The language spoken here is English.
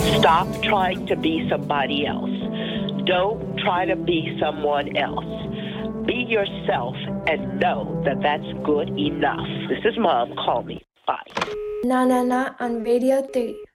Stop trying to be somebody else. Don't try to be someone else. Be yourself and know that that's good enough. This is Mom. Call me. Bye. Na Na Na on Radio 3.